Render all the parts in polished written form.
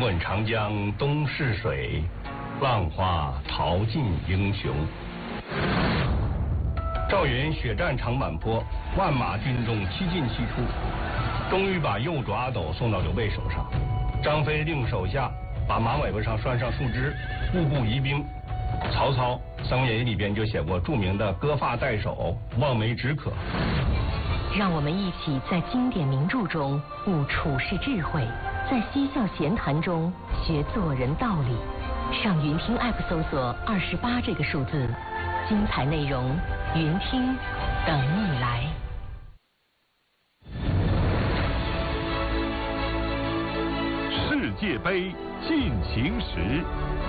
滚长江东逝水，浪花淘尽英雄。赵云血战长坂坡，万马军中七进七出，终于把右主阿斗送到刘备手上。张飞令手下把马尾巴上拴上树枝，步步疑兵。曹操《三国演义》里边就写过著名的割发代首，望梅止渴。 让我们一起在经典名著中悟处世智慧，在嬉笑闲谈中学做人道理。上云听 App 搜索28这个数字，精彩内容云听等你来。 世界杯进行时。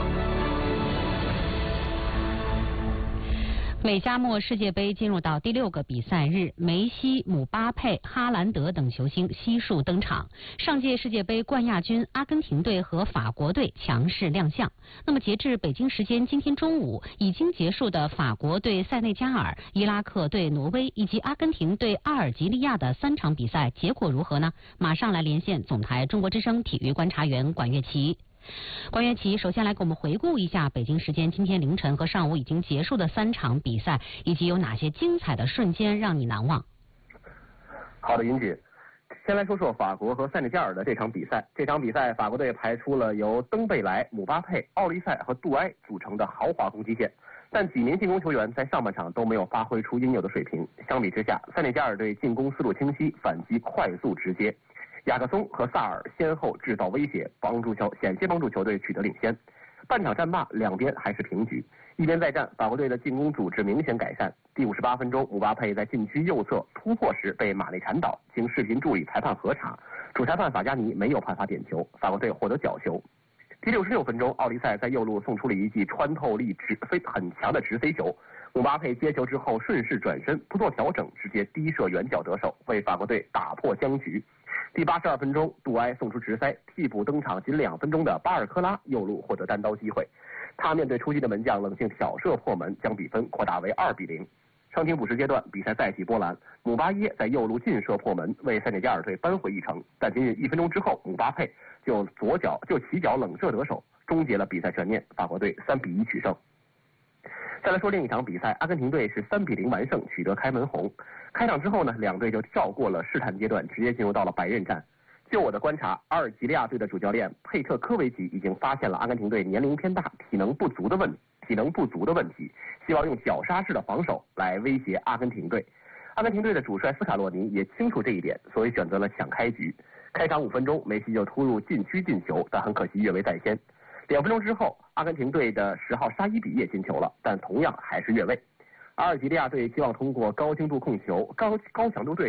美加墨世界杯进入到第6个比赛日，梅西、姆巴佩、哈兰德等球星悉数登场。上届世界杯冠亚军阿根廷队和法国队强势亮相。那么截至北京时间今天中午，已经结束的法国对塞内加尔、伊拉克对挪威以及阿根廷对阿尔及利亚的3场比赛结果如何呢？马上来连线总台中国之声体育观察员管乐琪。关岳琪首先来给我们回顾一下北京时间今天凌晨和上午已经结束的3场比赛，以及有哪些精彩的瞬间让你难忘。 好的，云姐，先来说说法国和塞内加尔的这场比赛。这场比赛法国队排出了由登贝莱、姆巴佩、奥利塞和杜埃组成的豪华攻击线，但几名进攻球员在上半场都没有发挥出应有的水平。相比之下，塞内加尔队进攻思路清晰，反击快速直接。雅各松和萨尔先后制造威胁，险些帮助球队取得领先。半场战罢，两边还是平局。一边再战，法国队的进攻组织明显改善。第58分钟，姆巴佩在禁区右侧突破时被马内铲倒，经视频助理裁判核查，主裁判法加尼没有判罚点球，法国队获得角球。第66分钟，奥利塞在右路送出了一记穿透力很强的直飞球，姆巴佩接球之后顺势转身，不做调整，直接低射远角得手，为法国队打破僵局。第82分钟，杜埃送出直塞，替补登场仅2分钟的巴尔科拉右路获得单刀机会，他面对出击的门将冷静挑射破门，将比分扩大为2-0。伤停补时阶段，比赛再起波澜，姆巴耶在右路劲射破门，为塞内加尔队扳回一城，但仅仅1分钟之后，姆巴佩就起脚冷射得手，终结了比赛悬念，法国队3-1取胜。再来说另一场比赛，阿根廷队是3-0完胜，取得开门红。开场之后呢，两队就跳过了试探阶段，直接进入到了白刃战。就我的观察，阿尔及利亚队的主教练佩特科维奇已经发现了阿根廷队年龄偏大、体能不足的问题，希望用绞杀式的防守来威胁阿根廷队。阿根廷队的主帅斯卡洛尼也清楚这一点，所以选择了抢开局。开场5分钟，梅西就突入禁区进球，但很可惜越位在先。2分钟之后，阿根廷队的10号沙伊比也进球了，但同样还是越位。阿尔及利亚队希望通过高精度控球、高强度对